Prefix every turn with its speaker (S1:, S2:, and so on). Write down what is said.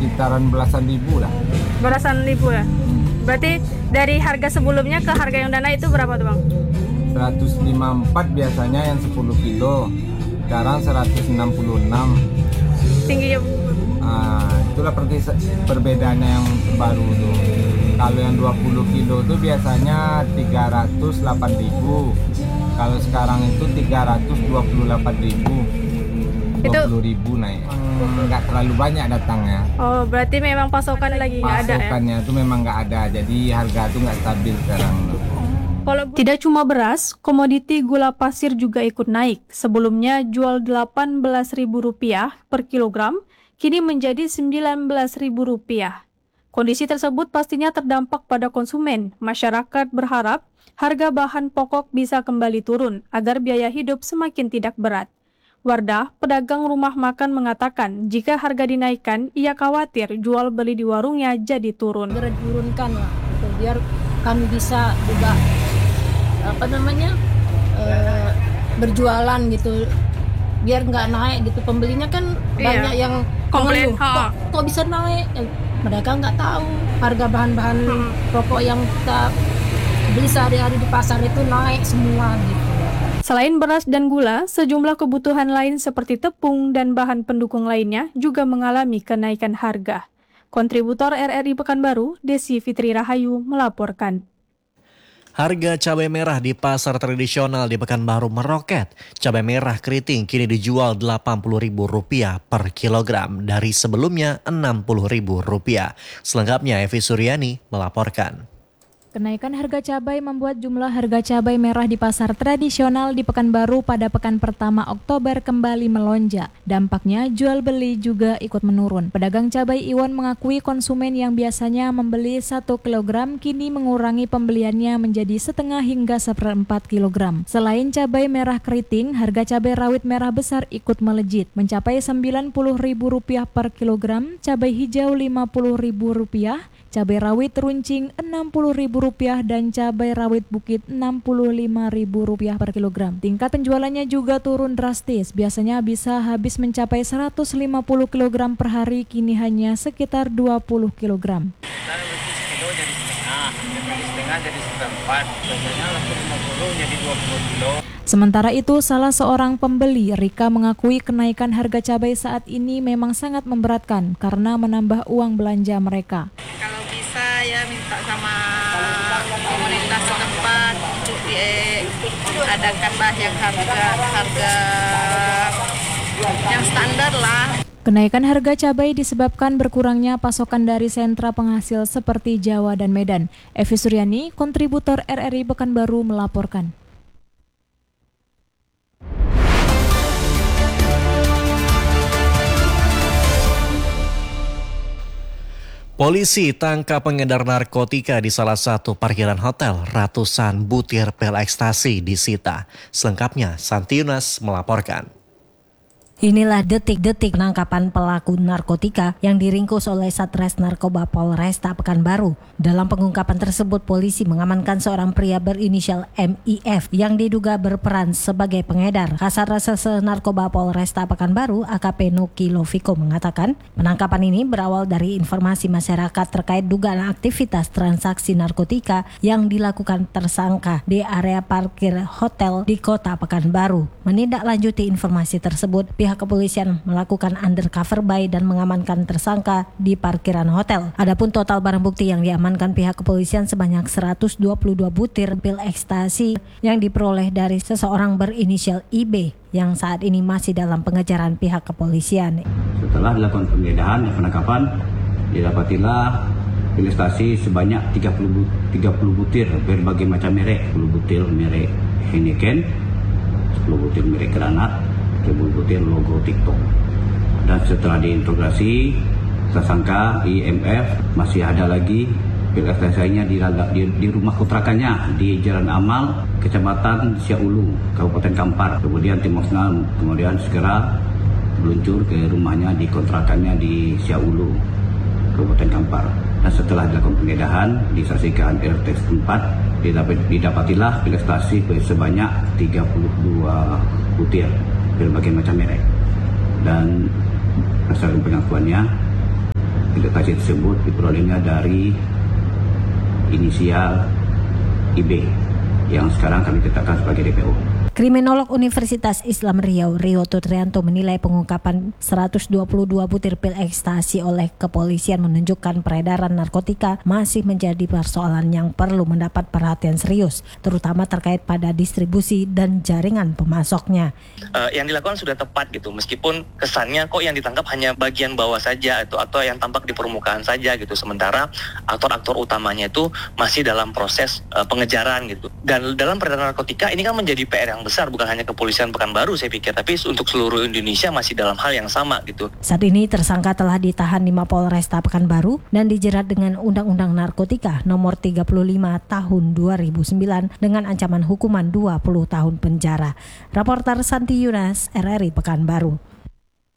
S1: sekitaran belasan ribu lah.
S2: Belasan ribu ya? Berarti dari harga sebelumnya ke harga yang udah naik itu berapa tuh Bang?
S1: 154 biasanya yang 10 kilo, sekarang 166.
S2: Tingginya?
S1: Itulah perbedaannya yang terbaru tuh. Kalau yang 20 kilo itu biasanya 308.000. Kalau sekarang itu 328.000. 20.000 naik. Nggak terlalu banyak datangnya.
S2: Oh, berarti memang pasokan lagi nggak ada ya?
S1: Pasokannya itu memang nggak ada, jadi harga itu nggak stabil sekarang.
S2: Tidak cuma beras, komoditi gula pasir juga ikut naik. Sebelumnya jual Rp18.000 per kilogram, kini menjadi Rp19.000. Kondisi tersebut pastinya terdampak pada konsumen. Masyarakat berharap harga bahan pokok bisa kembali turun agar biaya hidup semakin tidak berat. Wardah, pedagang rumah makan mengatakan jika harga dinaikkan, ia khawatir jual beli di warungnya jadi turun.
S3: Turunkan lah, gitu, biar kami bisa juga berjualan gitu, biar nggak naik gitu. Pembelinya kan banyak yang
S2: komplain,
S3: kok bisa naik. Mereka nggak tahu harga bahan-bahan pokok yang kita beli sehari-hari di pasar itu naik semua gitu.
S2: Selain beras dan gula, sejumlah kebutuhan lain seperti tepung dan bahan pendukung lainnya juga mengalami kenaikan harga. Kontributor RRI Pekanbaru, Desi Fitri Rahayu melaporkan.
S4: Harga cabai merah di pasar tradisional di Pekanbaru meroket. Cabai merah keriting kini dijual Rp80.000 per kilogram dari sebelumnya Rp60.000. Selengkapnya Evi Suryani melaporkan.
S5: Kenaikan harga cabai membuat jumlah harga cabai merah di pasar tradisional di Pekanbaru pada pekan pertama Oktober kembali melonjak. Dampaknya jual beli juga ikut menurun. Pedagang cabai Iwan mengakui konsumen yang biasanya membeli 1 kg kini mengurangi pembeliannya menjadi setengah hingga 1/4 kg. Selain cabai merah keriting, harga cabai rawit merah besar ikut melejit mencapai Rp90.000 per kilogram, cabai hijau Rp50.000, cabai rawit runcing Rp60.000 dan cabai rawit bukit Rp65.000 per kilogram. Tingkat penjualannya juga turun drastis. Biasanya bisa habis mencapai 150 kg per hari, kini hanya sekitar 20 kg.
S6: Kilo jadi setengah jadi 1/4. Biasanya 50 jadi 20 kilo.
S5: Sementara itu, salah seorang pembeli, Rika, mengakui kenaikan harga cabai saat ini memang sangat memberatkan karena menambah uang belanja mereka.
S7: Kalau bisa ya minta sama pemerintah setempat untuk diadakanlah yang harga yang standar lah.
S5: Kenaikan harga cabai disebabkan berkurangnya pasokan dari sentra penghasil seperti Jawa dan Medan. Evi Suryani, kontributor RRI Pekanbaru melaporkan.
S4: Polisi tangkap pengedar narkotika di salah satu parkiran hotel. Ratusan butir pil ekstasi disita. Selengkapnya, Santi Yunas melaporkan.
S8: Inilah detik-detik penangkapan pelaku narkotika yang diringkus oleh Satres Narkoba Polresta Pekanbaru. Dalam pengungkapan tersebut, polisi mengamankan seorang pria berinisial MIF yang diduga berperan sebagai pengedar. Kasat Reserse Narkoba Polresta Pekanbaru AKP Nuki Loviko mengatakan, penangkapan ini berawal dari informasi masyarakat terkait dugaan aktivitas transaksi narkotika yang dilakukan tersangka di area parkir hotel di Kota Pekanbaru. Menindaklanjuti informasi tersebut, pihak kepolisian melakukan undercover buy dan mengamankan tersangka di parkiran hotel. Adapun total barang bukti yang diamankan pihak kepolisian sebanyak 122 butir pil ekstasi yang diperoleh dari seseorang berinisial IB yang saat ini masih dalam pengejaran pihak kepolisian.
S9: Setelah dilakukan penggeledahan dan penangkapan, didapatilah pil ekstasi sebanyak 30 butir berbagai macam merek, 10 butir merek Heineken, 10 butir merek Granat, 10 butir logo TikTok. Dan setelah diinterogasi, tersangka IMF masih ada lagi pil ekstasinya di rumah kontrakannya di Jalan Amal, Kecamatan Siaulu, Kabupaten Kampar. Kemudian tim Mosnal segera meluncur ke rumahnya di kontrakannya di Siaulu, Kabupaten Kampar. Dan setelah dilakukan penggeledahan, disaksikan RT setempat, didapatilah pil ekstasi sebanyak 32 butir berbagai macam merek. Dan berdasarkan pengakuannya, Lokasi tersebut diperolehnya dari inisial IB yang sekarang kami tetapkan sebagai DPO.
S8: Kriminolog Universitas Islam Riau, Rio Tutrianto menilai pengungkapan 122 butir pil ekstasi oleh kepolisian menunjukkan peredaran narkotika masih menjadi persoalan yang perlu mendapat perhatian serius, terutama terkait pada distribusi dan jaringan pemasoknya.
S10: Yang dilakukan sudah tepat gitu, meskipun kesannya kok yang ditangkap hanya bagian bawah saja atau yang tampak di permukaan saja gitu, sementara aktor-aktor utamanya itu masih dalam proses pengejaran gitu. Dan dalam peredaran narkotika ini kan menjadi PR yang besar, bukan hanya kepolisian Pekanbaru saya pikir, tapi untuk seluruh Indonesia masih dalam hal yang sama gitu.
S8: Saat ini tersangka telah ditahan di Mapolresta Pekanbaru dan dijerat dengan Undang-Undang Narkotika Nomor 35 Tahun 2009 dengan ancaman hukuman 20 tahun penjara. Raporter Santi Yunas, RRI Pekanbaru.